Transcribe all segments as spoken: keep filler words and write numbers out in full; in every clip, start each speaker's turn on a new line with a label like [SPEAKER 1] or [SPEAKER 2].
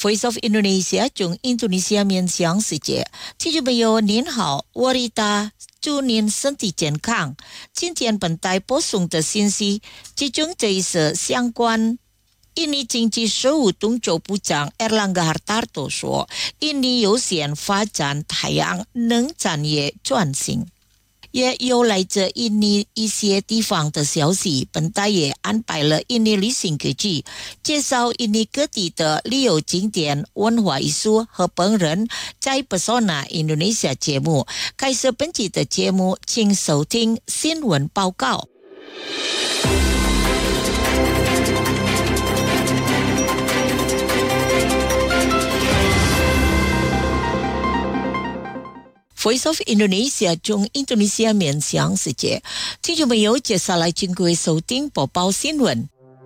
[SPEAKER 1] Voice of Indonesia 从印度尼西亚面向世界，听众朋友您好，我是大，祝您身体健康。今天本台播送的信息，其中这一是相关印尼经济事务动作部长 Erlangga Hartarto 说，印尼优先发展太阳能产业转型。也有来自印尼一些地方的消息，本台也安排了印尼旅行科技，介绍印尼各地的旅游景点、文化艺术和本人在 Pesona Indonesia 节目。开始本期的节目，请收听新闻报告。Voice of Indonesia 从印度尼西亚面向世界，听众朋友，接下来请各位收听播报新闻。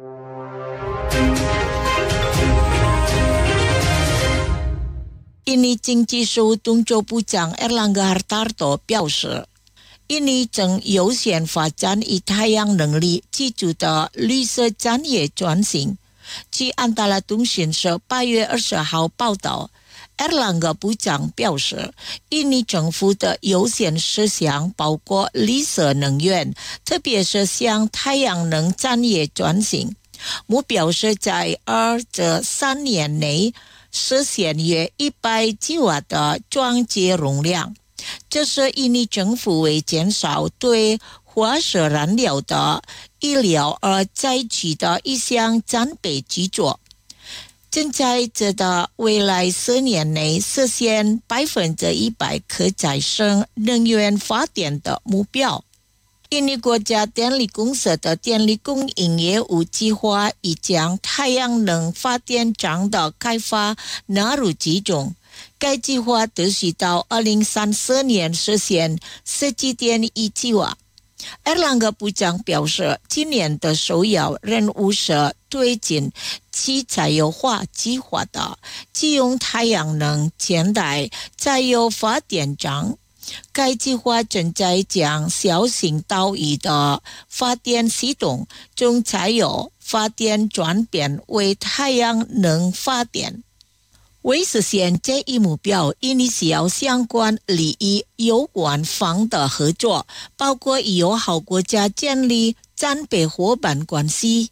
[SPEAKER 1] 印尼经济事务动作部长 Erlangga Hartarto 表示，印尼正优先发展以太阳能力基础的绿色产业转型。据安达拉通讯社八月二十号报道，Erlangga 部长表示，印尼政府的优先事项包括绿色能源，特别是向太阳能产业转型，目标是在二至三年内实现约一百吉瓦的装机容量。这是印尼政府为减少对化石燃料的医疗而采取的一项战备举措，正在这的未来十年内实现百分之一百可再生能源发电的目标。印尼国家电力公司的电力供应业务计划已将太阳能发电厂的开发纳入其中。该计划持续到二零三四年实现十七点一吉瓦。Erlangga 部长表示，今年的首要任务是推进其柴油化计划的既用太阳能现代柴油发电厂。该计划正在将小型岛屿的发电系统从柴油发电转变为太阳能发电。为实现这一目标，印尼需要相关利益有关方的合作，包括与友好国家建立战备伙伴关系。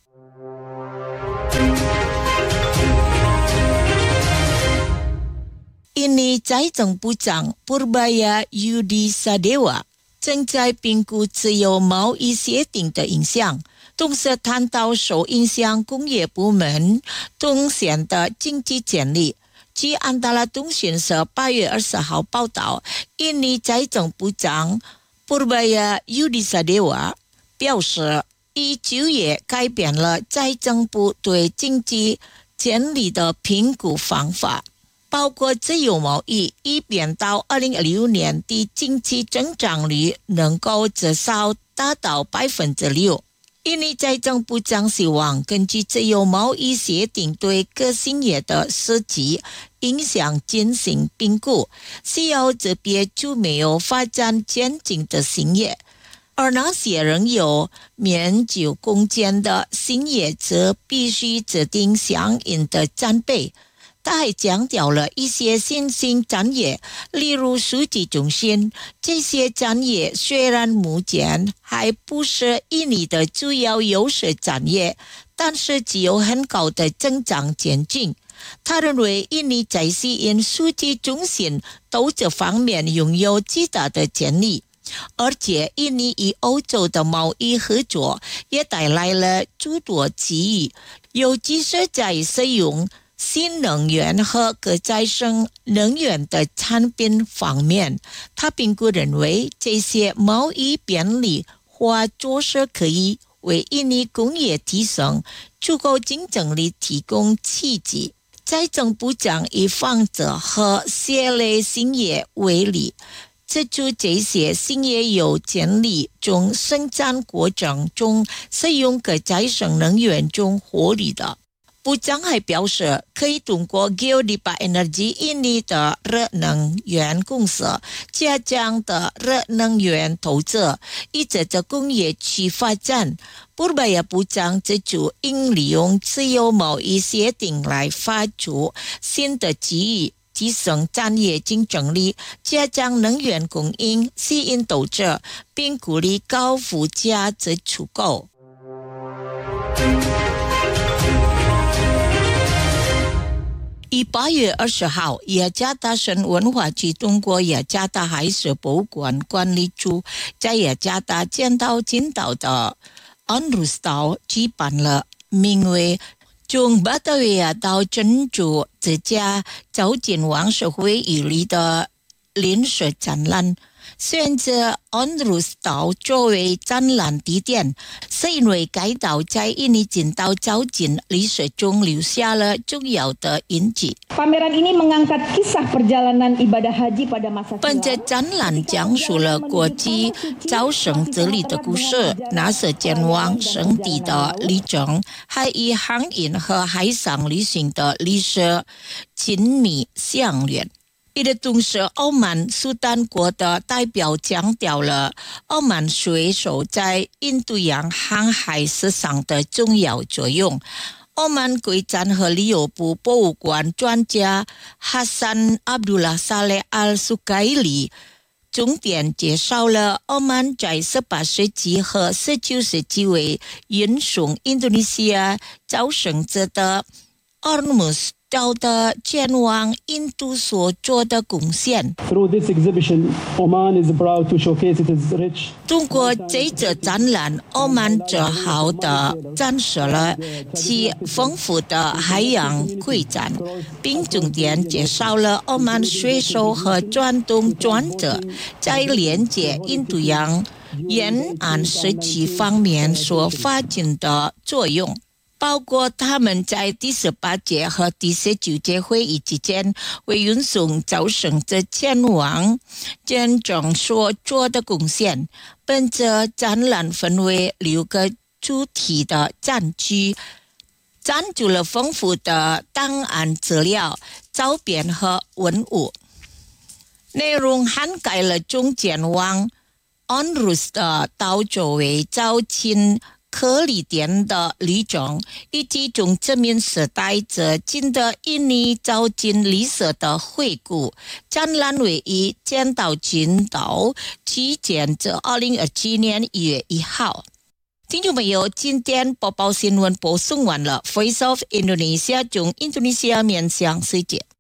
[SPEAKER 1] 印尼财政部长 Purbaya Yudisadewa 正在评估自由贸易协定的影响，同时探讨受影响工业部门贡献的经济潜力。据安达拉通讯社八月二十号报道，印尼财政部长 Purbaya Yudisadewa 表示，已九月改变了财政部对经济潜力的评估方法，包括自由贸易，以便到二零二六年的经济增长率能够至少达到百分之六。印尼财政部长希望根据自由贸易协定对各行业的实际影响进行评估，需要识别出没有发展前景的行业，而那些仍有面就空间的行业则必须制定相应的战备。他还强调了一些新兴产业，例如数据中心。这些产业虽然目前还不是印尼的主要优势产业，但是具有很高的增长前景。他认为印尼在吸引数据中心投资方面拥有极大的潜力，而且印尼与欧洲的贸易合作也带来了诸多机遇，尤其是在使用新能源和可再生能源的产品方面。他评估认为，这些贸易便利化措施可以为印尼工业提升足够竞争力提供契机。财政部长以纺织和鞋类新业为例，指出这些新业有潜力从生产过程中使用可再生能源中获利的。 部长还表示，可以通过 Geodipa Energy 印尼的热能源公司加强的热能源投资，以及在工业区发展。Purbaya 部长指出，应利用自由贸易协定来发出新的机遇，提升产业竞争力，加强能源供应，吸引投资，并鼓励高附加值出口。以八月二十号，雅加达省文化局通过雅加达海事博物馆管理处在雅加达建岛群岛的 Onrus 岛举办了名为从巴达维亚到珍珠之家走进王社会以里的临时展览。选择 Onrus 岛作为展览地点，是因为该岛在印尼近岛走进历史中留下了重要的印记。
[SPEAKER 2] Pameran ini mengangkat kisah perjalanan ibadah haji pada masa
[SPEAKER 1] 本届展览讲述了国际招生之旅的故事，那是前往圣地的历程，还与航运和海上旅行的历史紧密相连。一的同时，澳门苏丹国的代表强调了澳门水手在印度洋航海史上的重要作用。澳门国展和旅游部博物馆专家哈桑阿卜杜拉萨雷阿苏盖里重点介绍了澳门在十八世纪和十九世纪为运送印度尼西亚招生者的 Ormus岛的前往印度所做的贡献。通过这次展览，澳门正好的展示了其丰富的海洋规展，并重点介绍了澳门水手和传统专者在连接印度洋沿岸时期方面所发挥的作用。包括他们在第十八届和第十九届会议之间为运送招生者前往见证所做的贡献。本次展览分为六个主题的展区，展出了丰富的档案资料、照片和文物，内容涵盖了从前往 Onrus 的岛作为招亲可里点的旅程，以及从殖民时代至今的印尼走进历史的回顾。展览位于建岛群岛，期间至二零二七年一月一号。听众朋友，今天播报新闻播送完了。Voice of Indonesia 从印度尼西亚面向世界。